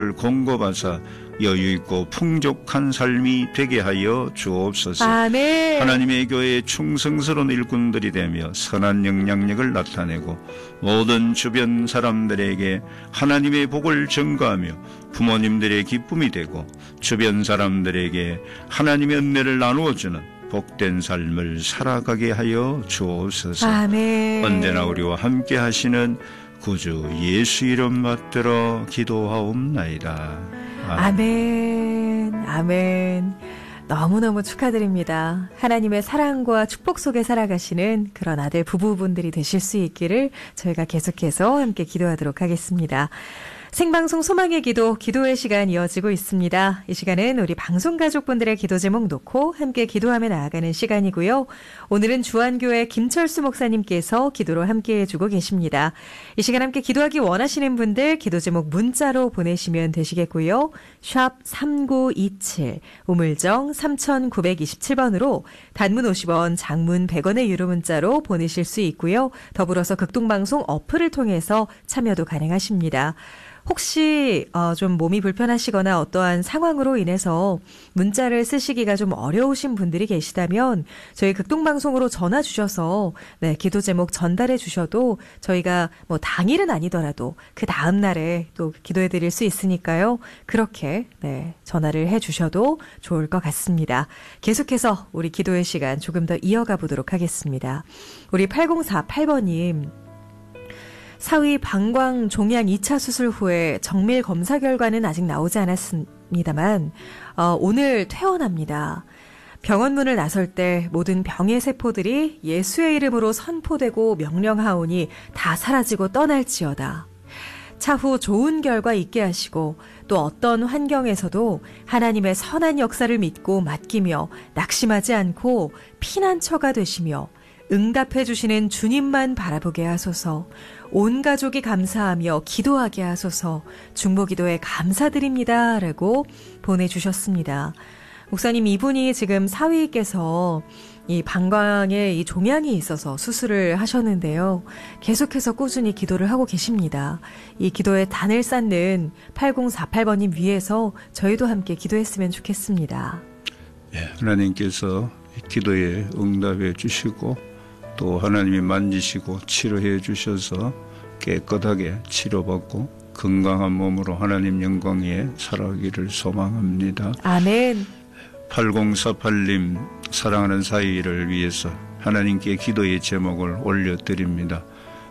공급하사 여유있고 풍족한 삶이 되게 하여 주옵소서. 아멘. 하나님의 교회에 충성스러운 일꾼들이 되며 선한 영향력을 나타내고 모든 주변 사람들에게 하나님의 복을 전가하며 부모님들의 기쁨이 되고 주변 사람들에게 하나님의 은혜를 나누어주는 복된 삶을 살아가게 하여 주옵소서. 아멘. 언제나 우리와 함께 하시는 구주 예수 이름 받들어 기도하옵나이다. 아멘. 아멘. 너무너무 축하드립니다. 하나님의 사랑과 축복 속에 살아가시는 그런 아들 부부분들이 되실 수 있기를 저희가 계속해서 함께 기도하도록 하겠습니다. 생방송 소망의 기도, 기도의 시간 이어지고 있습니다. 이 시간은 우리 방송가족분들의 기도 제목 놓고 함께 기도하며 나아가는 시간이고요. 오늘은 주안교회 김철수 목사님께서 기도로 함께 해주고 계십니다. 이 시간 함께 기도하기 원하시는 분들 기도 제목 문자로 보내시면 되시겠고요. 샵 3927, 우물정 3927번으로 단문 50원, 장문 100원의 유료 문자로 보내실 수 있고요. 더불어서 극동방송 어플을 통해서 참여도 가능하십니다. 혹시 좀 몸이 불편하시거나 어떠한 상황으로 인해서 문자를 쓰시기가 좀 어려우신 분들이 계시다면 저희 극동방송으로 전화 주셔서 기도 제목 전달해 주셔도 저희가 뭐 당일은 아니더라도 그 다음 날에 또 기도해 드릴 수 있으니까요. 그렇게 전화를 해 주셔도 좋을 것 같습니다. 계속해서 우리 기도의 시간 조금 더 이어가 보도록 하겠습니다. 우리 8048번님. 사위 방광 종양 2차 수술 후에 정밀 검사 결과는 아직 나오지 않았습니다만 오늘 퇴원합니다. 병원 문을 나설 때 모든 병의 세포들이 예수의 이름으로 선포되고 명령하오니 다 사라지고 떠날지어다. 차후 좋은 결과 있게 하시고 또 어떤 환경에서도 하나님의 선한 역사를 믿고 맡기며 낙심하지 않고 피난처가 되시며 응답해 주시는 주님만 바라보게 하소서. 온 가족이 감사하며 기도하게 하소서. 중보기도에 감사드립니다. 라고 보내주셨습니다. 목사님, 이분이 지금 사위께서 이 방광에 이 종양이 있어서 수술을 하셨는데요. 계속해서 꾸준히 기도를 하고 계십니다. 이 기도에 단을 쌓는 8048번님 위해서 저희도 함께 기도했으면 좋겠습니다. 하나님께서 기도에 응답해 주시고 또 하나님이 만지시고 치료해 주셔서 깨끗하게 치료받고 건강한 몸으로 하나님 영광에 살아가기를 소망합니다. 아멘. 8048님 사랑하는 사이를 위해서 하나님께 기도의 제목을 올려드립니다.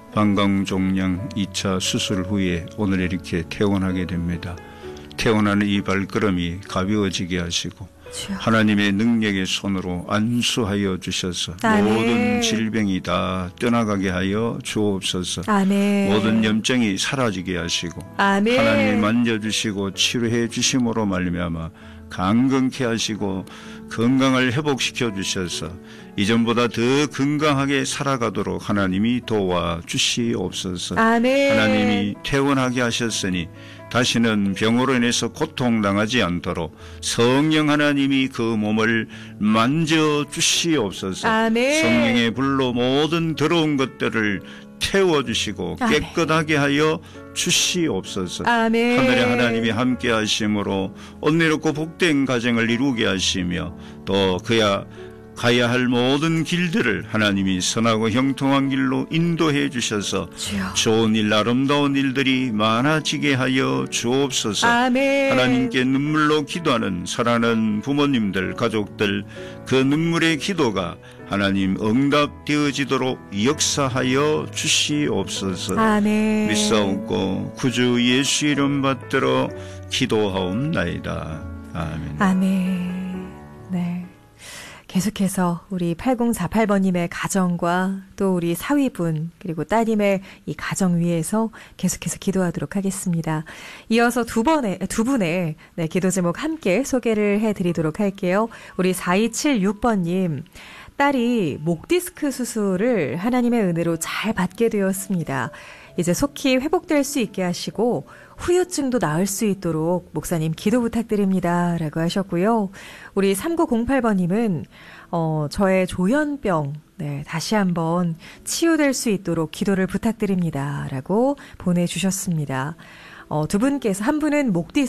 방광종양 2차 수술 후에 오늘 이렇게 퇴원하게 됩니다. 퇴원하는 이 발걸음이 가벼워지게 하시고 하나님의 능력의 손으로 안수하여 주셔서 아멘. 모든 질병이 다 떠나가게 하여 주옵소서. 아멘. 모든 염증이 사라지게 하시고 아멘. 하나님이 만져주시고 치료해 주심으로 말미암아 강건케 하시고 건강을 회복시켜 주셔서 이전보다 더 건강하게 살아가도록 하나님이 도와주시옵소서. 아멘. 하나님이 퇴원하게 하셨으니 다시는 병으로 인해서 고통당하지 않도록 성령 하나님이 그 몸을 만져주시옵소서. 아멘. 성령의 불로 모든 더러운 것들을 태워주시고 깨끗하게 하여 주시옵소서. 아멘. 하늘의 하나님이 함께 하심으로 은혜롭고 복된 가정을 이루게 하시며 또 그야 가야 할 모든 길들을 하나님이 선하고 형통한 길로 인도해 주셔서 주여. 좋은 일 아름다운 일들이 많아지게 하여 주옵소서. 아멘. 하나님께 눈물로 기도하는 사랑하는 부모님들 가족들 그 눈물의 기도가 하나님 응답되어지도록 역사하여 주시옵소서. 아멘. 믿사옵고 구주 예수 이름 받들어 기도하옵나이다. 아멘. 아멘. 네. 계속해서 우리 8048번님의 가정과 또 우리 사위분 그리고 따님의 이 가정 위에서 계속해서 기도하도록 하겠습니다. 이어서 두 분의 기도 제목 함께 소개를 해드리도록 할게요. 우리 4276번님. 딸이 목 디스크 수술을 하나님의 은혜로 잘 받게 되었습니다. 이제 속히 회복될 수 있게 하시고 후유증도 나을 수 있도록 목사님 기도 부탁드립니다. 라고 하셨고요. 우리 3908번님은 저의 조현병 다시 한번 치유될 수 있도록 기도를 부탁드립니다. 라고 보내주셨습니다. 두 분께서 한 분은 목디